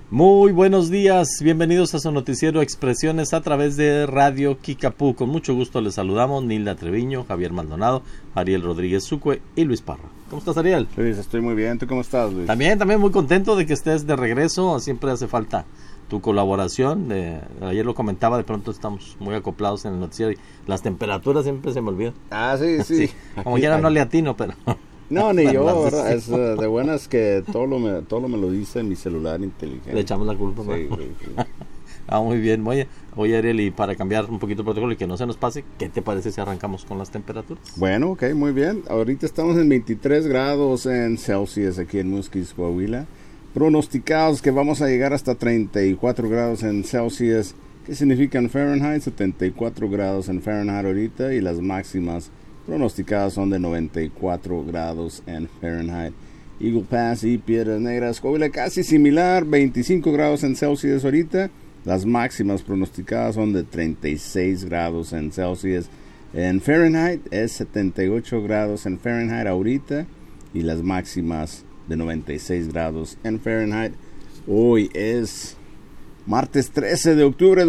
Muy buenos días, bienvenidos a su noticiero Expresiones a través de Radio Kickapoo. Con mucho gusto les saludamos Nilda Treviño, Javier Maldonado, Ariel Rodríguez Sucue y Luis Parra. ¿Cómo estás, Ariel? Luis, estoy muy bien. ¿Tú cómo estás, Luis? También muy contento de que estés de regreso. Siempre hace falta tu colaboración. Ayer lo comentaba, de pronto estamos muy acoplados en el noticiero y las temperaturas siempre se me olvidan. Sí. Como quiera no le atino, pero... No, ni yo, ¿verdad? Es de buenas que todo me lo dice en mi celular inteligente. Le echamos la culpa, ¿no? Sí. Muy bien. Oye, Ariel, y para cambiar un poquito el protocolo y que no se nos pase, ¿qué te parece si arrancamos con las temperaturas? Bueno, ok, muy bien. Ahorita estamos en 23 grados en Celsius aquí en Musquis, Coahuila. Pronosticados que vamos a llegar hasta 34 grados en Celsius. ¿Qué significa en Fahrenheit? 74 grados en Fahrenheit ahorita, y las máximas pronosticadas son de 94 grados en Fahrenheit. Eagle Pass y Piedras Negras, Coahuila, casi similar, 25 grados en Celsius ahorita. Las máximas pronosticadas son de 36 grados en Celsius. En Fahrenheit es 78 grados en Fahrenheit ahorita, y las máximas de 96 grados en Fahrenheit. Hoy es martes 13 de octubre de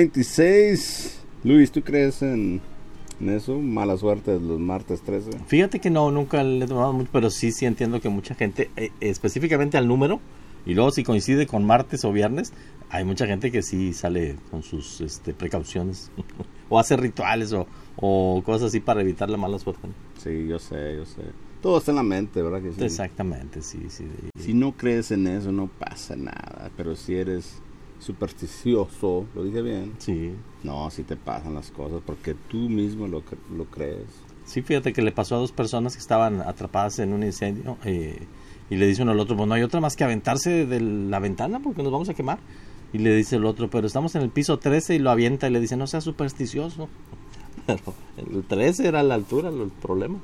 2026. Luis, ¿tú crees en eso? Mala suerte de los martes 13. Fíjate que no, nunca le he tomado mucho, pero sí entiendo que mucha gente, específicamente al número, y luego si coincide con martes o viernes, hay mucha gente que sí sale con sus precauciones o hace rituales o cosas así para evitar la mala suerte, ¿no? Sí, yo sé. Todo está en la mente, ¿verdad que sí? Exactamente, sí. Si no crees en eso, no pasa nada, pero si eres supersticioso, ¿lo dije bien? Sí. No, si te pasan las cosas porque tú mismo lo crees. Sí, fíjate que le pasó a 2 personas que estaban atrapadas en un incendio y le dice uno al otro, pues no hay otra más que aventarse de la ventana porque nos vamos a quemar. Y le dice el otro, pero estamos en el piso 13, y lo avienta y le dice, no seas supersticioso. Pero el 13 era la altura el problema,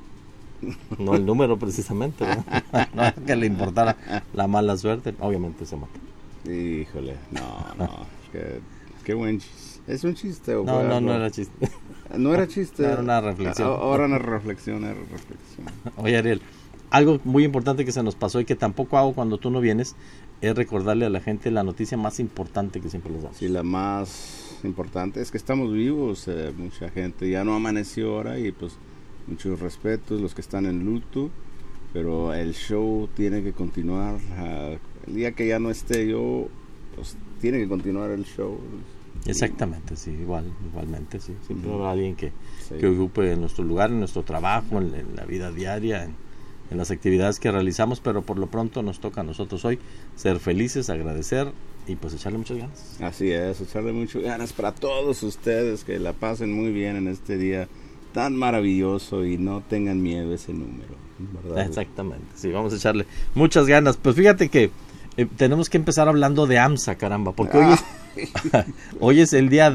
no el número precisamente, ¿verdad? No era que le importara la mala suerte, obviamente se mató. Híjole, no, qué buen chiste. ¿Es un chiste? ¿O no era chiste. No era chiste. Era una reflexión. Ahora una reflexión. Oye, Ariel, algo muy importante que se nos pasó y que tampoco hago cuando tú no vienes, es recordarle a la gente la noticia más importante que siempre les damos. Sí, la más importante es que estamos vivos. Mucha gente ya no amaneció ahora, y pues muchos respetos los que están en luto, pero el show tiene que continuar. El día que ya no esté yo, pues tiene que continuar el show. Exactamente, sí, igualmente, sí. Siempre habrá alguien que ocupe nuestro lugar, en nuestro trabajo, en la vida diaria, en las actividades que realizamos, pero por lo pronto nos toca a nosotros hoy ser felices, agradecer y pues echarle muchas ganas. Así es, echarle muchas ganas para todos ustedes, que la pasen muy bien en este día tan maravilloso y no tengan miedo a ese número, ¿verdad? Exactamente, sí, vamos a echarle muchas ganas. Pues fíjate que tenemos que empezar hablando de AMSA, caramba, porque hoy es el día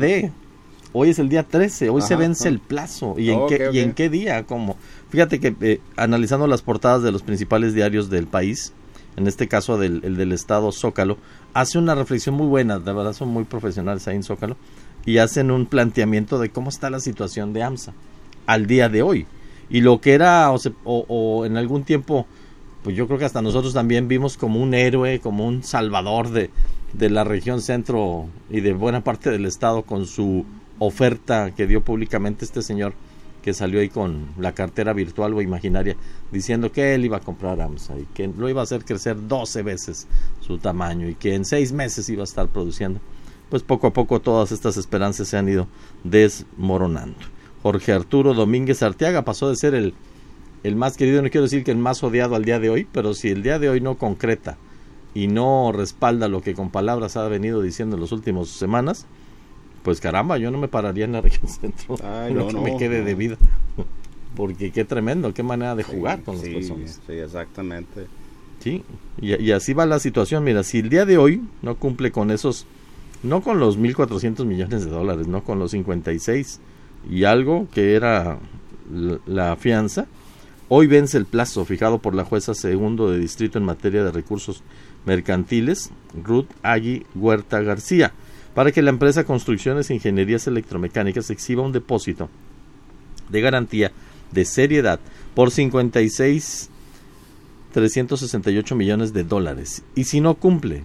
13, hoy se vence el plazo. ¿Y en qué día? ¿Cómo? Fíjate que analizando las portadas de los principales diarios del país, en este caso el del estado Zócalo, hace una reflexión muy buena, de verdad son muy profesionales ahí en Zócalo, y hacen un planteamiento de cómo está la situación de AMSA al día de hoy. Y lo que era, o en algún tiempo, pues yo creo que hasta nosotros también vimos como un héroe, como un salvador de la región centro y de buena parte del estado, con su oferta que dio públicamente este señor que salió ahí con la cartera virtual o imaginaria diciendo que él iba a comprar AMSA y que lo iba a hacer crecer 12 veces su tamaño y que en 6 meses iba a estar produciendo. Pues poco a poco todas estas esperanzas se han ido desmoronando. Jorge Arturo Domínguez Arteaga pasó de ser el más querido, no quiero decir que el más odiado al día de hoy, pero si el día de hoy no concreta y no respalda lo que con palabras ha venido diciendo en las últimas semanas, pues caramba, yo no me pararía en la región centro. Me quede de vida, porque qué tremendo, qué manera de jugar con las personas. Sí, exactamente. Sí, y así va la situación. Mira, si el día de hoy no cumple con esos, no con los 1,400 millones de dólares, no con los 56 y algo que era la fianza, hoy vence el plazo fijado por la jueza segundo de distrito en materia de recursos mercantiles, Ruth Agui Huerta García, para que la empresa Construcciones e Ingenierías Electromecánicas exhiba un depósito de garantía de seriedad por 56,368 millones de dólares. Y si no cumple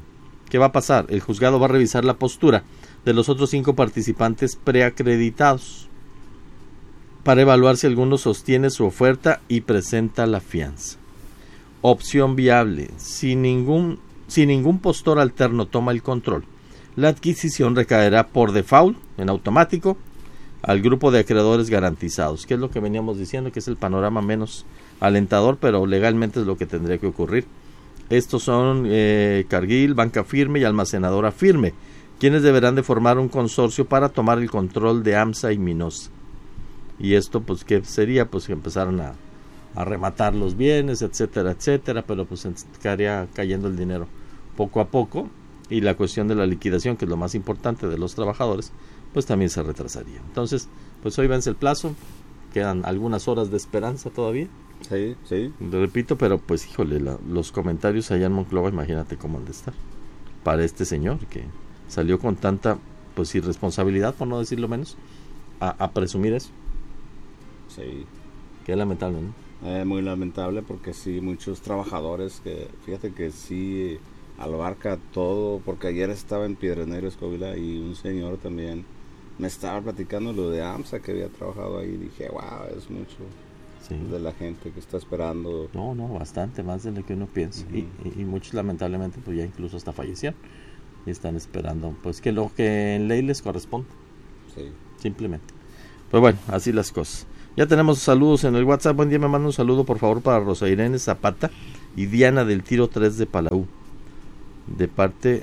¿Qué va a pasar? El juzgado va a revisar la postura de los otros 5 participantes preacreditados para evaluar si alguno sostiene su oferta y presenta la fianza. Opción viable: si ningún postor alterno toma el control, la adquisición recaerá por default, en automático, al grupo de acreedores garantizados, que es lo que veníamos diciendo, que es el panorama menos alentador, pero legalmente es lo que tendría que ocurrir. Estos son Cargill, Banca Firme y Almacenadora Firme, quienes deberán de formar un consorcio para tomar el control de AMSA y Minosa. Y esto, pues, ¿qué sería? Pues que empezaron a rematar los bienes, etcétera, etcétera, pero pues estaría cayendo el dinero poco a poco, y la cuestión de la liquidación, que es lo más importante de los trabajadores, pues también se retrasaría. Entonces, pues hoy vence el plazo, quedan algunas horas de esperanza todavía. Sí, sí. Repito, pero pues híjole, los comentarios allá en Monclova, imagínate cómo han de estar para este señor que salió con tanta pues irresponsabilidad, por no decirlo menos, a presumir eso. Sí. Qué lamentable, ¿no? Muy lamentable, porque sí, muchos trabajadores que, fíjate que sí abarca todo, porque ayer estaba en Piedras Negras, Coahuila, y un señor también me estaba platicando lo de AMSA, que había trabajado ahí, y dije, wow, es mucho. Sí. De la gente que está esperando. No, bastante más de lo que uno piensa. Y muchos lamentablemente pues ya incluso hasta fallecieron y están esperando pues que lo que en ley les corresponde. Sí. Simplemente. Pues bueno, así las cosas. Ya tenemos saludos en el WhatsApp. Buen día, me manda un saludo por favor para Rosa Irene Zapata y Diana del Tiro 3 de Palau. De parte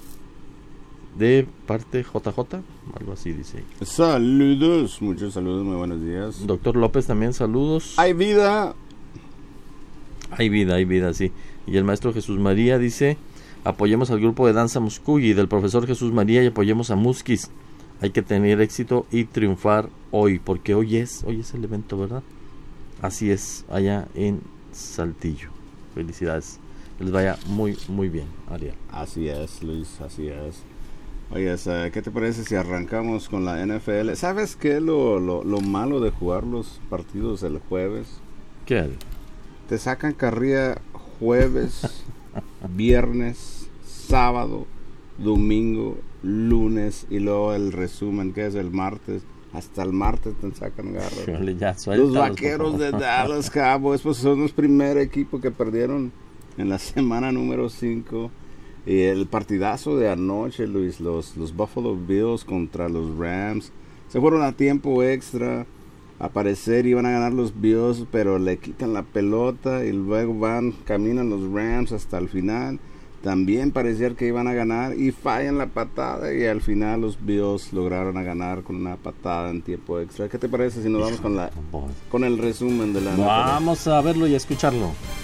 JJ, algo así dice. Saludos, muchos saludos, muy buenos días. Doctor López también saludos. Hay vida. Hay vida, sí. Y el maestro Jesús María dice: apoyemos al grupo de danza Muscuyi del profesor Jesús María y apoyemos a Muskis. Hay que tener éxito y triunfar hoy, porque hoy es el evento, ¿verdad? Así es, allá en Saltillo. Felicidades. Les vaya muy, muy bien, Ariel. Así es, Luis, así es. Oye, ¿qué te parece si arrancamos con la NFL? ¿Sabes qué es lo malo de jugar los partidos el jueves? ¿Qué? Te sacan carrilla jueves, viernes, sábado, domingo, lunes, y luego el resumen, que es el martes. Hasta el martes te sacan garra. Los Vaqueros de Dallas Cowboys, pues son los primer equipo que perdieron en la semana número 5. Y el partidazo de anoche, Luis, los Buffalo Bills contra los Rams, se fueron a tiempo extra. A parecer iban a ganar los Bills, pero le quitan la pelota y luego caminan los Rams hasta el final. También parecía que iban a ganar y fallan la patada, y al final los Bills lograron ganar con una patada en tiempo extra. ¿Qué te parece si nos vamos con el resumen de la... Vamos a verlo y a escucharlo.